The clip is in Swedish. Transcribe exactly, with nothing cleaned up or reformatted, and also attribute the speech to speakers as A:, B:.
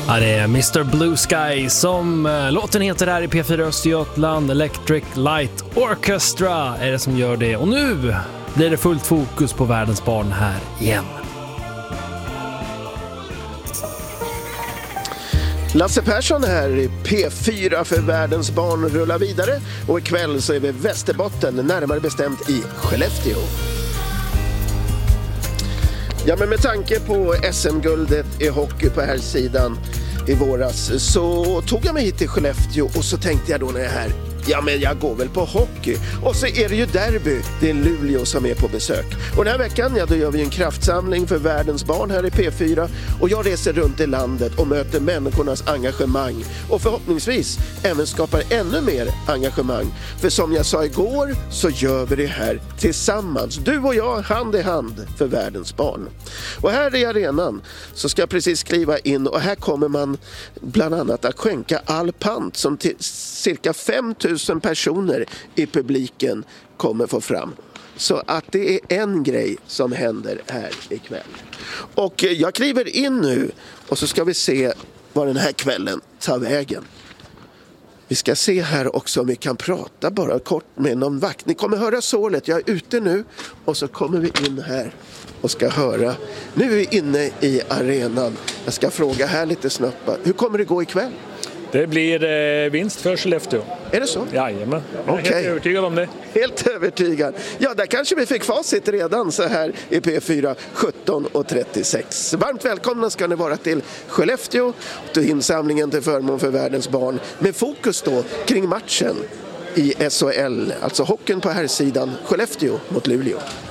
A: Ja, det är mister Blue Sky som äh, låten heter här i P fyra Östergötland. Electric Light Orchestra är det som gör det. Och nu blir det fullt fokus på Världens barn här igen.
B: Lasse Persson här i P fyra för Världens barn rullar vidare. Och ikväll så är vi i Västerbotten, närmare bestämt i Skellefteå. Ja, men med tanke på S M-guldet i hockey på här sidan i våras så tog jag mig hit till Skellefteå och så tänkte jag då när jag är här, ja men jag går väl på hockey. Och så är det ju derby, det är Luleå som är på besök. Och den här veckan, ja då gör vi en kraftsamling för Världens barn här i P fyra. Och jag reser runt i landet och möter människornas engagemang. Och förhoppningsvis även skapar ännu mer engagemang. För som jag sa igår så gör vi det här tillsammans. Du och jag hand i hand för Världens barn. Och här i arenan så ska jag precis kliva in och här kommer man bland annat att skänka all pant som till cirka fem tusen personer i publiken kommer få fram. Så att det är en grej som händer här ikväll. Och jag kliver in nu och så ska vi se vad den här kvällen tar vägen. Vi ska se här också om vi kan prata bara kort med någon vakt. Ni kommer höra sålet, jag är ute nu och så kommer vi in här och ska höra. Nu är vi inne i arenan. Jag ska fråga här lite snabbt. Hur kommer det gå ikväll?
C: Det blir eh, vinst för Skellefteå.
B: Är det så?
C: Jajamän, jag är
B: okay.
C: helt övertygad om det.
B: Helt övertygad. Ja, där kanske vi fick facit redan så här i P fyra sjutton och trettiosex. Varmt välkomna ska ni vara till Skellefteå, till insamlingen till förmån för Världens barn. Med fokus då kring matchen i S H L, alltså hockeyn på här sidan, Skellefteå mot Luleå.